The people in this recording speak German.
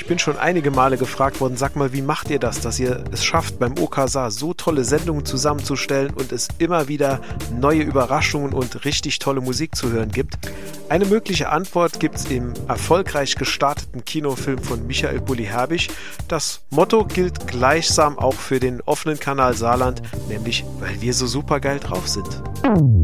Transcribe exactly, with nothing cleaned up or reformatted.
Ich bin schon einige Male gefragt worden, sag mal, wie macht ihr das, dass ihr es schafft, beim O K S A so tolle Sendungen zusammenzustellen und es immer wieder neue Überraschungen und richtig tolle Musik zu hören gibt? Eine mögliche Antwort gibt es im erfolgreich gestarteten Kinofilm von Michael Bulli-Herbig. Das Motto gilt gleichsam auch für den offenen Kanal Saarland, nämlich weil wir so supergeil drauf sind.